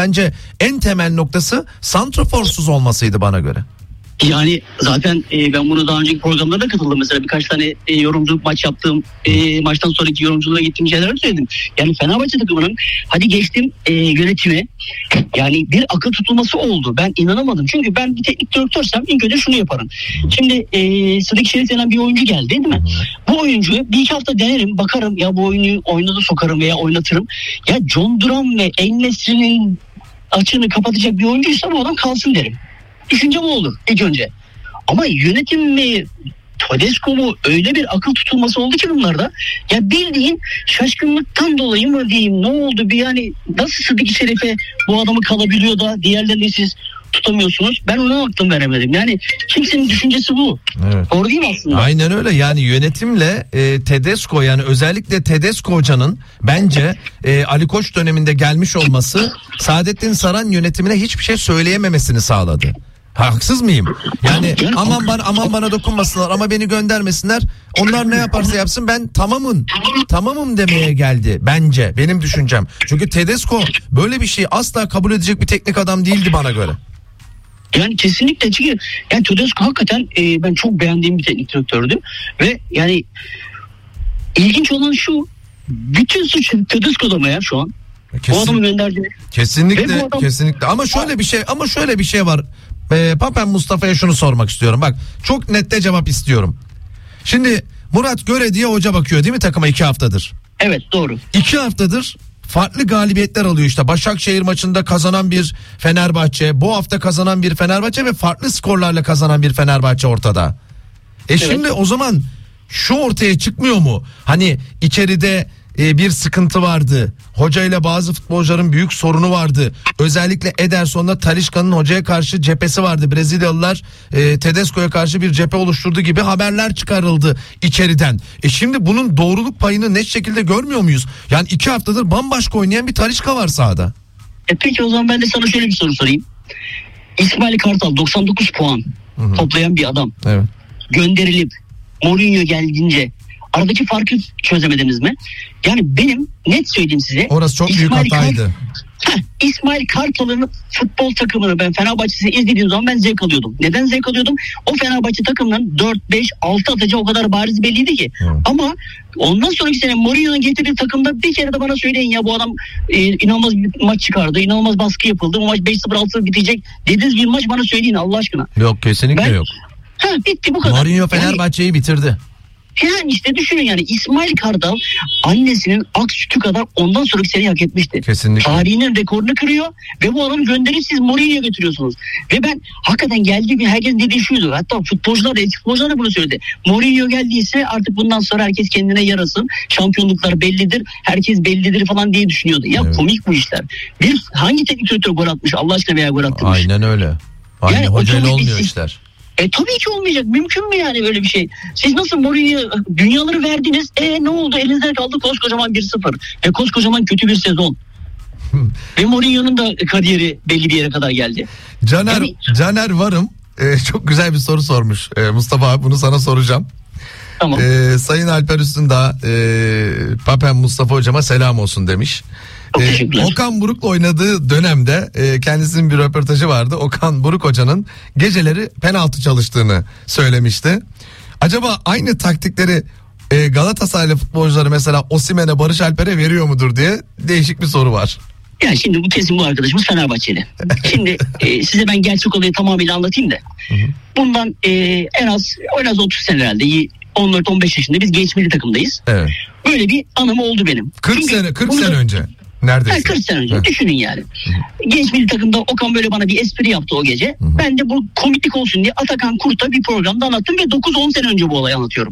bence en temel noktası santraforsuz olmasıydı bana göre. Yani zaten ben bunu daha önceki programlarda katıldım. Mesela birkaç tane yorumculuk maç yaptığım maçtan sonraki yorumculuğa gittiğim şeyler söyledim. Yani Fenerbahçe takımının hadi geçtim yönetime, yani bir akıl tutulması oldu. Ben inanamadım. Çünkü ben bir teknik direktörsem ilk önce şunu yaparım. Şimdi Sıdık Şerif denen bir oyuncu geldi değil mi? Bu oyuncuyu bir iki hafta denerim, bakarım ya bu oyunu oynadı sokarım veya oynatırım. Ya John Duran ve En-Nesyri'nin açığını kapatacak bir oyuncuysa bu adam kalsın derim. Düşünce bu olur ilk önce. Ama yönetim mi, Tedesco mu, öyle bir akıl tutulması oldu ki bunlarda. Ya bildiğin şaşkınlıktan dolayı mı diyeyim, ne oldu bir, yani nasıl Sıdık Şerif'e bu adamı kalabiliyor da diğerlerini siz tutamıyorsunuz? Ben ona aklım veremedim. Yani kimsenin düşüncesi bu. Evet. Doğru değil mi aslında? Aynen öyle. Yani yönetimle Tedesco, yani özellikle Tedesco hocanın bence Ali Koç döneminde gelmiş olması Saadettin Saran yönetimine hiçbir şey söyleyememesini sağladı. Haksız mıyım? Yani aman bana dokunmasınlar, ama beni göndermesinler. Onlar ne yaparsa yapsın, ben tamamım demeye geldi bence, benim düşüncem. Çünkü Tedesco böyle bir şeyi asla kabul edecek bir teknik adam değildi bana göre. Yani kesinlikle, çünkü yani Tedesco hakikaten ben çok beğendiğim bir teknik direktördü ve yani ilginç olan şu, bütün suç Tedesco'da mı ya şu an? Bu adamı gönderdi. Kesinlikle. Ama şöyle bir şey var. Papen Mustafa'ya şunu sormak istiyorum. Bak, çok nette cevap istiyorum. Şimdi Murat Göredi'ye hoca bakıyor değil mi takıma 2 haftadır? Evet, doğru. 2 haftadır farklı galibiyetler alıyor işte. Başakşehir maçında kazanan bir Fenerbahçe, bu hafta kazanan bir Fenerbahçe ve farklı skorlarla kazanan bir Fenerbahçe ortada. Evet. Şimdi o zaman şu ortaya çıkmıyor mu? Hani içeride bir sıkıntı vardı. Hocayla bazı futbolcuların büyük sorunu vardı. Özellikle Ederson'la Talisca'nın hocaya karşı cephesi vardı. Brezilyalılar Tedesco'ya karşı bir cephe oluşturdu gibi haberler çıkarıldı içeriden. Şimdi bunun doğruluk payını net şekilde görmüyor muyuz? Yani 2 haftadır bambaşka oynayan bir Talisca var sahada. Peki o zaman ben de sana şöyle bir soru sorayım. İsmail Kartal 99 puan toplayan bir adam. Evet. Gönderilip Mourinho geldiğince aradaki farkı çözemediniz mi? Yani benim net söyleyeyim size. Orası çok büyük hataydı. İsmail Kartal'ın futbol takımını ben Fenerbahçe'sini izlediğim zaman ben zevk alıyordum. Neden zevk alıyordum? O Fenerbahçe takımının 4-5-6 atacağı o kadar bariz belliydi ki. Ama ondan sonraki sene Mourinho'nun getirdiği takımda bir kere de bana söyleyin ya bu adam inanılmaz bir maç çıkardı. İnanılmaz baskı yapıldı. Bu maç 5-0-6 bitecek dediğiniz bir maç bana söyleyin Allah aşkına. Yok, kesinlikle yok. Bitti bu kadar. Mourinho Fenerbahçe'yi bitirdi. Yani işte düşünün, yani İsmail Kartal annesinin ak sütü kadar ondan sonraki seneyi hak etmişti. Kesinlikle. Tarihinin rekorunu kırıyor ve bu adamı gönderip siz Mourinho'ya götürüyorsunuz. Ve ben hakikaten geldiği gün herkesin dediği şuydu. Hatta futbolcular da, eski futbolcular da bunu söyledi. Mourinho geldiyse artık bundan sonra herkes kendine yarasın. Şampiyonluklar bellidir. Herkes bellidir falan diye düşünüyordu. Ya evet. Komik bu işler. Hangi teknik direktör gol atmış Allah aşkına veya gol atmış? Aynen öyle. Aynen, yani hocayla olmuyor işler. Tabii ki olmayacak. Mümkün mü yani böyle bir şey? Siz nasıl Mourinho'ya dünyaları verdiniz? Ne oldu? Elinizde kaldı koskocaman 1-0. Ve koskocaman kötü bir sezon. Ve Mourinho'nun da kariyeri belli bir yere kadar geldi. Caner Varım çok güzel bir soru sormuş. Mustafa abi, bunu sana soracağım. Tamam. Sayın Alper Üstündağ, Papen Mustafa hocama selam olsun demiş. Okan Buruk'la oynadığı dönemde kendisinin bir röportajı vardı. Okan Buruk hocanın geceleri penaltı çalıştığını söylemişti. Acaba aynı taktikleri Galatasaraylı futbolcuları mesela Osimhen'e, Barış Alper'e veriyor mudur diye değişik bir soru var. Yani şimdi bu kesin bu arkadaşımız Fenerbahçeli. Şimdi size ben gerçek olayı tamamıyla anlatayım da. Bundan en az 30 sene herhalde. 14-15 yaşında biz genç milli takımdayız. Evet. Böyle bir anım oldu benim. 40 sene önce. Neredeyse. 40 sene önce. Düşünün yani. Genç milli takımda Okan böyle bana bir espri yaptı o gece. Ben de bu komiklik olsun diye Atakan Kurt'a bir programda anlattım ve 9-10 sene önce bu olayı anlatıyorum.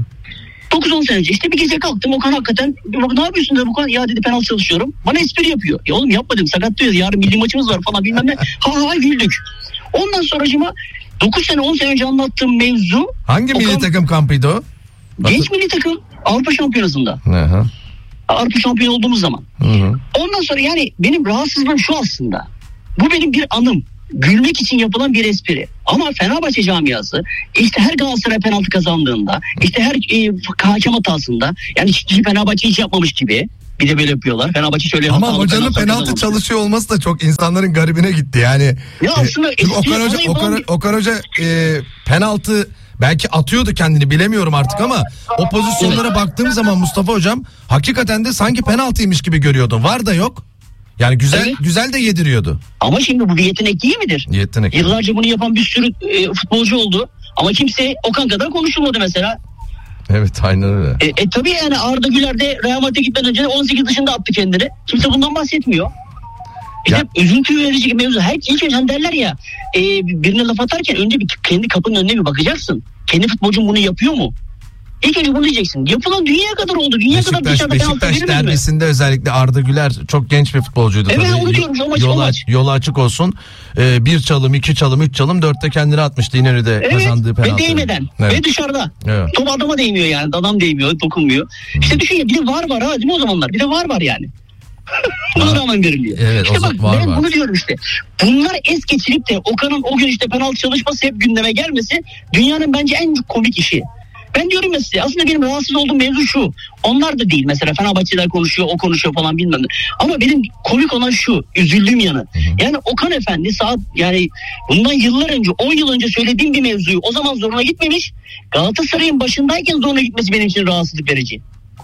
9-10 sene önce işte bir gece kalktım, Okan hakikaten ne yapıyorsun dedi Okan, ya dedi penaltı çalışıyorum. Bana espri yapıyor. Ya oğlum yapmadım, sakatlıyoruz, yarın milli maçımız var falan bilmem ne. Ha güldük. Ondan sonracıma 9 sene 10 sene önce anlattığım mevzu. Hangi milli takım kampıydı o? Genç milli takım Avrupa Şampiyonası'nda. Avrupa şampiyon olduğumuz zaman. Ondan sonra yani benim rahatsızlığım şu aslında. Bu benim bir anım. Gülmek için yapılan bir espri. Ama Fenerbahçe camiası işte her Galatasaray penaltı kazandığında, işte her hakem hatasında, yani hiç Fenerbahçe hiç yapmamış gibi, Bir de böyle yapıyorlar. Fenerbahçe şöyle ama hocanın penaltı çalışıyor olması da çok insanların garibine gitti. Yani ya aslında Okan Hoca penaltı belki atıyordu kendini, bilemiyorum artık, ama o pozisyonlara baktığım zaman Mustafa Hocam hakikaten de sanki penaltıymış gibi görüyordum. Var da yok. Yani güzel de yediriyordu. Ama şimdi bu bir yetenek değil midir? Yetenek. Yıllarca bunu yapan bir sürü futbolcu oldu. Ama kimse Okan kadar konuşulmadı mesela. Evet, aynen öyle. Tabii yani Arda Güler de Real Madrid'e gitmeden önce 18 dışında attı kendini. Kimse bundan bahsetmiyor. İşte üzüntü verici mevzu. İlk önce derler ya, birine laf atarken önce bir kendi kapının önüne bir bakacaksın. Kendi futbolcun bunu yapıyor mu? İlk önce bunu diyeceksin. Yapılan dünya kadar oldu. Dünya kadar dışarıda penaltı verilmedi mi? Beşiktaş derbisinde özellikle Arda Güler çok genç bir futbolcuydu. Evet, tabii. onu diyorum. O maç. Yolu açık olsun. 1 çalım, 2 çalım, 3 çalım, 4'te kendini atmıştı İnönü'de kazandığı penaltı. Ve değmeden. Evet. Ve dışarıda. Evet. Top adama değmiyor yani. Adam değmiyor, dokunmuyor. İşte düşün ya, bir de var ha değil mi o zamanlar? Bir de var yani. Buna rağmen veriliyor. Evet, işte bak ben bunu diyorum işte. Bunlar es geçirip de Okan'ın o gün işte penaltı çalışması hep gündeme gelmesi dünyanın bence en komik işi. Ben diyorum ya size, aslında benim rahatsız olduğum mevzu şu. Onlar da değil mesela, Fenerbahçeler konuşuyor, o konuşuyor falan bilmem ne. Ama benim komik olan şu, üzüldüğüm yanı. Yani Okan Efendi yani bundan yıllar önce, 10 yıl önce söylediğim bir mevzuyu o zaman zoruna gitmemiş. Galatasaray'ın başındayken zoruna gitmesi benim için rahatsızlık verici.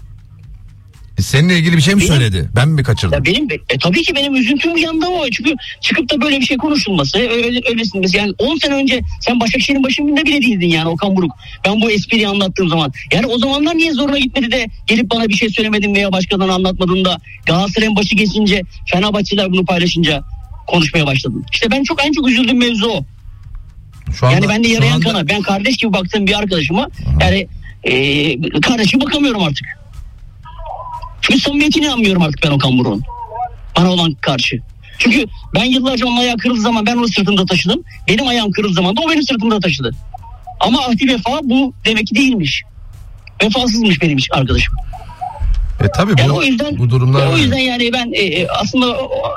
Seninle ilgili bir şey mi söyledi? Ben mi kaçırdım? Ya tabii ki benim üzüntüm yanında o. Çünkü çıkıp da böyle bir şey konuşulması, öylesin. Yani 10 sene önce sen Başakşehir'in başında bile değildin yani Okan Buruk. Ben bu espriyi anlattığım zaman. Yani o zamanlar niye zoruna gitmedi de gelip bana bir şey söylemedin veya başkadan anlatmadın da Galatasaray'ın başı geçince, Fenerbahçeler bunu paylaşınca konuşmaya başladın. İşte ben en çok üzüldüğüm mevzu o. Yani ben de yarayan kana. Ben kardeş gibi baktığım bir arkadaşıma yani kardeşim bakamıyorum artık. Çünkü samimiyetine inanmıyorum artık ben Okan Buruk'un. Bana olan karşı. Çünkü ben yıllarca onun ayağı kırıldığı zaman ben onu sırtımda taşıdım. Benim ayağım kırıldığı zaman da o benim sırtımda taşıdı. Ama ahdi vefa bu demek ki değilmiş. Vefasızmış benim için arkadaşım. Tabii yani bu durumlar. O yüzden yani ben aslında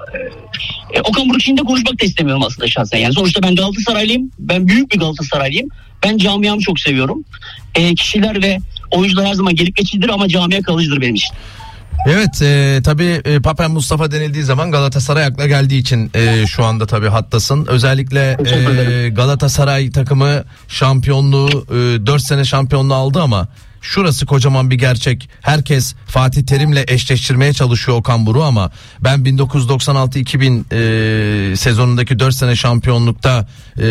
Okan Buruk için de konuşmak da istemiyorum aslında şahsen. Yani sonuçta ben Galatasaraylıyım. Ben büyük bir Galatasaraylıyım. Ben camiamı çok seviyorum. Kişiler ve oyuncular her zaman gelip geçidir ama camia kalıcıdır benim için. Evet, tabii Papen Mustafa denildiği zaman Galatasaray akla geldiği için şu anda tabii hattasın. Özellikle Galatasaray takımı şampiyonluğu 4 sene şampiyonluğu aldı ama şurası kocaman bir gerçek. Herkes Fatih Terim'le eşleştirmeye çalışıyor Okan Buruk'u ama ben 1996-2000 sezonundaki 4 sene şampiyonlukta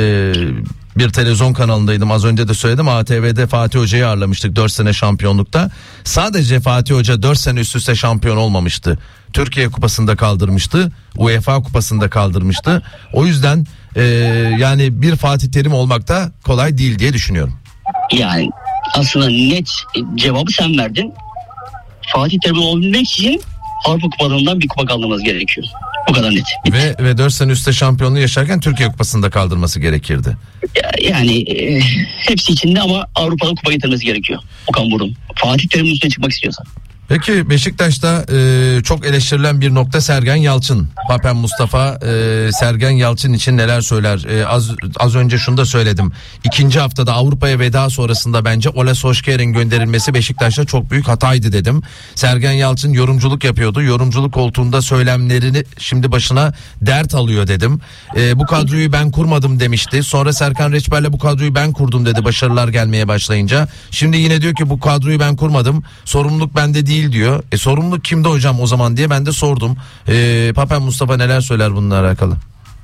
bir televizyon kanalındaydım. Az önce de söyledim. ATV'de Fatih Hoca'yı ağırlamıştık 4 sene şampiyonlukta. Sadece Fatih Hoca 4 sene üst üste şampiyon olmamıştı. Türkiye Kupası'nda kaldırmıştı. UEFA Kupası'nda kaldırmıştı. O yüzden yani bir Fatih Terim olmak da kolay değil diye düşünüyorum. Yani aslında net cevabı sen verdin. Fatih Terim olabilmek için Avrupa Kupalarından bir kupa kaldırması gerekiyor. Bu kadar net. Ve 4 sene üstte şampiyonluğu yaşarken Türkiye Kupası'nda kaldırması gerekirdi. Yani hepsi içinde ama Avrupa'da kupa getirmesi gerekiyor Okan Buruk'un. Fatih Terim'in üstüne çıkmak istiyorsa. Peki Beşiktaş'ta çok eleştirilen bir nokta Sergen Yalçın. Papen Mustafa Sergen Yalçın için neler söyler? Az önce şunu da söyledim. İkinci haftada Avrupa'ya veda sonrasında bence Ole Solskjaer'in gönderilmesi Beşiktaş'ta çok büyük hataydı dedim. Sergen Yalçın yorumculuk yapıyordu. Yorumculuk koltuğunda söylemlerini şimdi başına dert alıyor dedim. Bu kadroyu ben kurmadım demişti. Sonra Serkan Reçber'le bu kadroyu ben kurdum dedi başarılar gelmeye başlayınca. Şimdi yine diyor ki bu kadroyu ben kurmadım. Sorumluluk bende değil diyor. Sorumluluk kimde hocam o zaman diye ben de sordum. Papen Mustafa neler söyler bununla alakalı?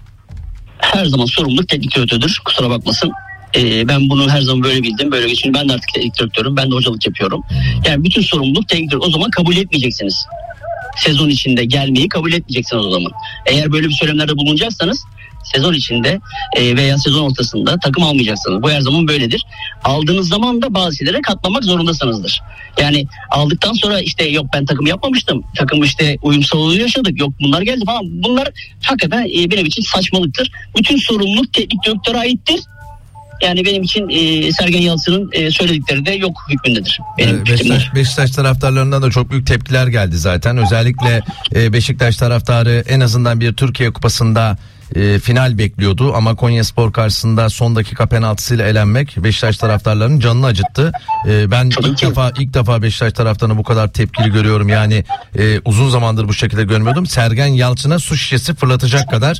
Her zaman sorumluluk teknik direktördür. Kusura bakmasın. Ben bunu her zaman böyle bildim. Böyle geçiyorum. Ben de artık teknik direktörüm. Ben de hocalık yapıyorum. Yani bütün sorumluluk teknik direktör. O zaman kabul etmeyeceksiniz. Sezon içinde gelmeyi kabul etmeyeceksiniz o zaman. Eğer böyle bir söylemlerde bulunacaksanız sezon içinde veya sezon ortasında takım almayacaksınız. Bu her zaman böyledir. Aldığınız zaman da bazı şeylere katlanmak zorundasınızdır. Yani aldıktan sonra işte yok ben takım yapmamıştım. Takım işte uyumsuzluğu yaşadık. Yok bunlar geldi falan. Bunlar hakikaten benim için saçmalıktır. Bütün sorumluluk teknik direktöre aittir. Yani benim için Sergen Yalçın'ın söyledikleri de yok hükmündedir. Beşiktaş taraftarlarından da çok büyük tepkiler geldi zaten. Özellikle Beşiktaş taraftarı en azından bir Türkiye Kupası'nda final bekliyordu ama Konyaspor karşısında son dakika penaltısıyla elenmek Beşiktaş taraftarlarının canını acıttı. Ben ilk defa Beşiktaş taraftarını bu kadar tepkili görüyorum. Yani uzun zamandır bu şekilde görmüyordum. Sergen Yalçın'a su şişesi fırlatacak kadar